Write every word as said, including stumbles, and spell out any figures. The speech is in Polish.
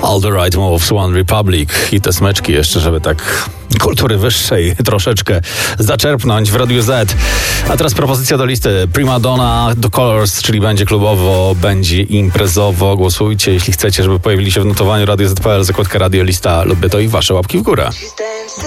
All the Right Moves, One Republic i te smyczki jeszcze, żeby tak kultury wyższej troszeczkę zaczerpnąć w Radiu Z. A teraz propozycja do listy. Prima Donna, The Colors, czyli będzie klubowo, będzie imprezowo. Głosujcie, jeśli chcecie, żeby pojawili się w notowaniu Radio Z kropka pe el, zakładka Radio Lista. Lubię to i wasze łapki w górę.